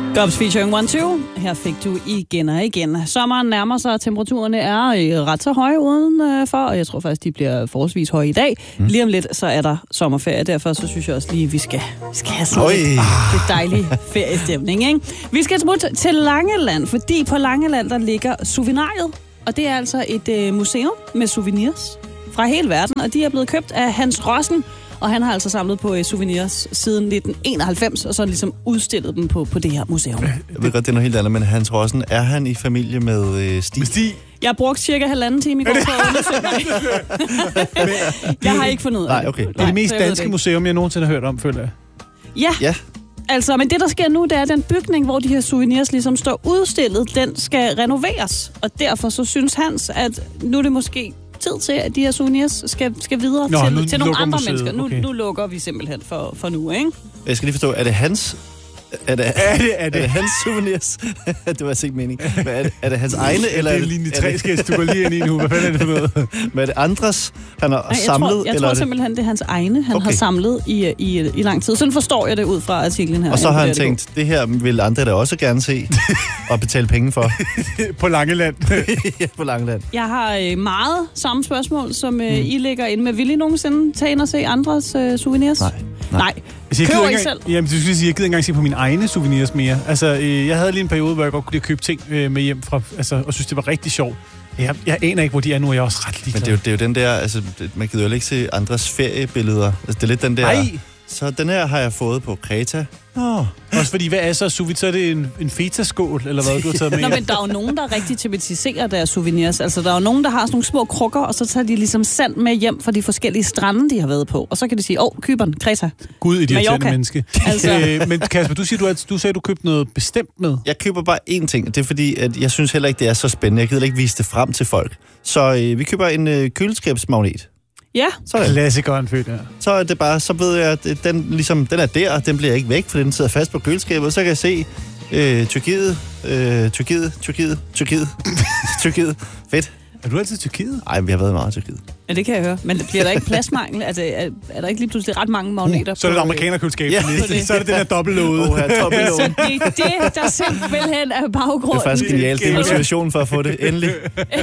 Gobs featuring 1-2. Her fik du igen og igen. Sommeren nærmer sig, og temperaturerne er ret så høje udenfor, og jeg tror faktisk, de bliver forholdsvis høje i dag. Lige om lidt, så er der sommerferie, derfor så synes jeg også lige, vi skal have sådan lidt dejlig feriestemning, ikke? Vi skal smutte til Langeland, fordi på Langeland, der ligger Souvenariet, og det er altså et museum med souvenirs fra hele verden, og de er blevet købt af Hans Rossen, og han har altså samlet på souvenirs siden 1991, og så ligesom udstillet dem på det her museum. Jeg ved godt, det er noget helt andet, men Hans Rossen, er han i familie med Stig? Stig? Jeg brugte cirka 1,5 time i går på at undersøge det. Jeg har ikke fundet ud af det. Okay. Det er det mest danske museum, jeg nogensinde har hørt om, føler jeg. Ja. Altså, men det, der sker nu, det er, at den bygning, hvor de her souvenirs ligesom står udstillet, den skal renoveres. Og derfor så synes Hans, at nu er det måske tid til, at de her souvenirs skal videre til nogle andre museet. Mennesker. Nu lukker vi simpelthen for nu, ikke? Jeg skal lige forstå, er det hans... Er det hans souvenirs? Det var altså ikke mening. Er det hans egne, eller... Det er linje 3-skæst, du går lige ind i nu. Hvad fanden er det for noget? Men er det andres, han har samlet? Jeg tror simpelthen, det er hans egne, han har samlet i lang tid. Sådan forstår jeg det ud fra artiklen her. Og så har han tænkt, det her vil andre da også gerne se og betale penge for. På Langeland. Ja, på Langeland. Jeg har meget samme spørgsmål, som I lægger ind med. Vil I nogensinde tage ind og se andres souvenirs? Nej. Altså, køber ikke selv? Jamen, du skulle sige, jeg gider ikke engang se på mine egne souvenirs mere. Altså, jeg havde lige en periode, hvor jeg godt kunne købe ting med hjem fra, og synes, det var rigtig sjovt. Jeg aner ikke, hvor de er nu, og jeg er også ret ligeglad. Men det er jo den der, altså, man gider jo ikke se andres feriebilleder. Altså, det er lidt den der... Nej. Så den her har jeg fået på Kreta. Også fordi, hvad er så sous vide? Så er det en feta-skål, eller hvad du har taget med? Nå, men der er jo nogen, der rigtig tematiserer deres souvenirs. Altså, der er jo nogen, der har sådan nogle små krukker, og så tager de ligesom sand med hjem fra de forskellige strande, de har været på. Og så kan de sige, Cypern, Kreta, Gud, irriterende Mallorca. menneske. Altså. Men Kasper, du sagde, du købte noget bestemt med. Jeg køber bare én ting. Det er fordi, at jeg synes heller ikke, det er så spændende. Jeg gider ikke vise det frem til folk. Så vi køber en køleskabsmagnet. Ja. Klassikeren født, ja. Så er det bare, så ved jeg, at den er der, og den bliver ikke væk, for den sidder fast på køleskabet, og så kan jeg se Tyrkiet. Tyrkiet. Fedt. Er du altid i Tyrkiet? Nej, vi har været meget i Tyrkiet. Ja, det kan jeg høre. Men bliver der ikke pladsmangel? Altså, er der ikke lige pludselig ret mange magneter? Så er det amerikanerkøleskab. Ja. Så er det den her dobbeltlåde. Så det er det, der simpelthen er baggrund. Det er faktisk genialt. Det er motivationen for at få det endelig.